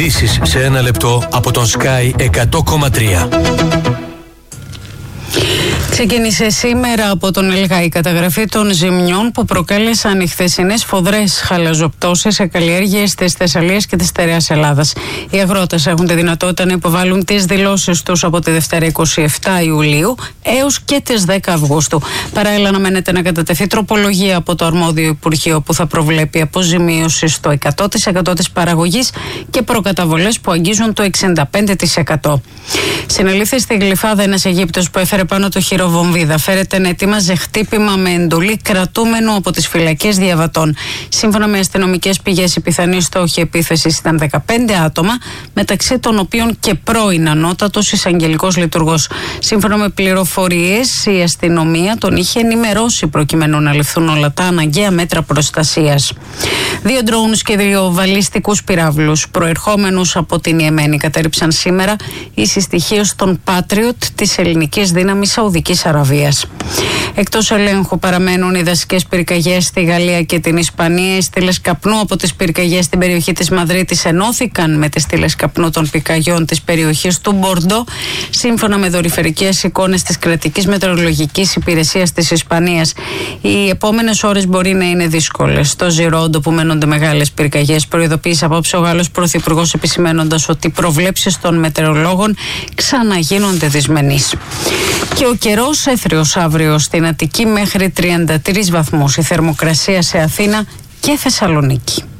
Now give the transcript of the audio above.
Ειδήσεις σε ένα λεπτό από τον Sky 100,3. Ξεκίνησε σήμερα από τον ΕΛΓΑ η καταγραφή των ζημιών που προκάλεσαν οι χθεσινές φοδρές χαλαζοπτώσεις σε καλλιέργειες της Θεσσαλίας και της Στερεάς Ελλάδας. Οι αγρότες έχουν τη δυνατότητα να υποβάλουν τις δηλώσεις τους από τη Δευτέρα 27 Ιουλίου έως και τις 10 Αυγούστου. Παράλληλα, αναμένεται να κατατεθεί τροπολογία από το αρμόδιο Υπουργείο που θα προβλέπει αποζημίωση στο 100% της παραγωγής και προκαταβολές που αγγίζουν το 65%. Συνελήφθη στη Γλυφάδα ένας Αιγύπτος που έφερε πάνω το χειροβομβίδα. Φέρεται να ετοίμαζε χτύπημα με εντολή κρατούμενου από τις φυλακές διαβατών. Σύμφωνα με αστυνομικές πηγές, η πιθανή στόχη επίθεσης ήταν 15 άτομα, μεταξύ των οποίων και πρώην ανώτατος εισαγγελικός λειτουργός. Σύμφωνα με πληροφορίες, η αστυνομία τον είχε ενημερώσει προκειμένου να ληφθούν όλα τα αναγκαία μέτρα προστασίας. 2 ντρόουνς και 2 βαλιστικούς πυράβλους προερχόμενους από την Ιεμένη κατέριψαν σήμερα οι συστοιχίες των Patriot της ελληνικής δύναμης Σαουδικής Αραβίας. Εκτός ελέγχου παραμένουν οι δασικές πυρκαγιές στη Γαλλία και την Ισπανία. Οι στήλες καπνού από τις πυρκαγιές στην περιοχή της Μαδρίτης ενώθηκαν με τις στήλες καπνού των πυρκαγιών της περιοχής του Μπορντό, σύμφωνα με δορυφορικές εικόνες της κρατικής μετεωρολογικής υπηρεσίας της Ισπανίας. Οι επόμενες ώρες μπορεί να είναι δύσκολες. Στο Ζιρόντο, που μένονται μεγάλες πυρκαγιές, προειδοποίησε απόψε ο Γάλλος Πρωθυπουργός, επισημένοντας ότι οι προβλέψεις των μετεωρολόγων ξαναγίνονται δυσμενείς. Και ο καιρός έθριος αύριο στην Αττική μέχρι 33 βαθμούς. Η θερμοκρασία σε Αθήνα και Θεσσαλονίκη.